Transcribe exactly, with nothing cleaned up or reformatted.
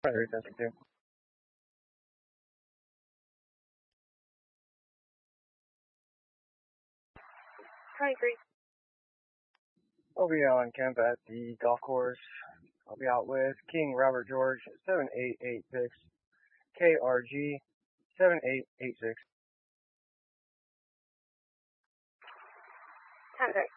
Primary sensor two. twenty-three. I'll be on camp at the golf course. I'll be out with King Robert George seven eight eight six, K R G seven eight eight six. ten thirty.